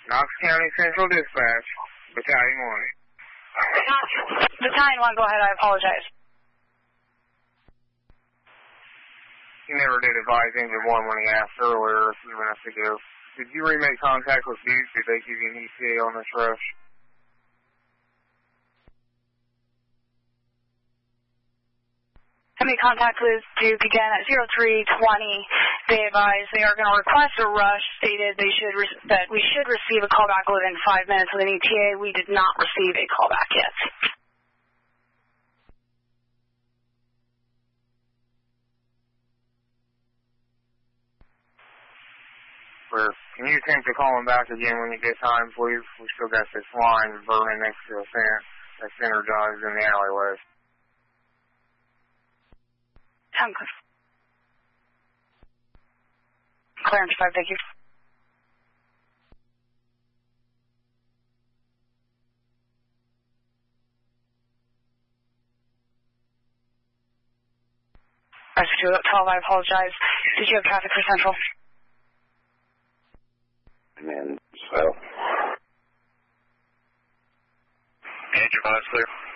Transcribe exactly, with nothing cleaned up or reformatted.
Knox County Central Dispatch, Battalion one. Battalion one, go ahead, I apologize. He never did advise Engine one when he asked earlier a few minutes ago. Did you remake contact with Duke? Did they give you an E T A on this rush? I made contact with Duke again at zero three twenty. They advised they are going to request a rush, stated they should re- that we should receive a callback within five minutes with an E T A. We did not receive a callback yet. Or can you attempt to call him back again when you get time, please? We still got this line burning next to a fence that's energized in the alleyway. Sound good. Clearance five, thank you. Rescue twelve, I apologize. Did you have traffic for Central? And so. Andrew, clear.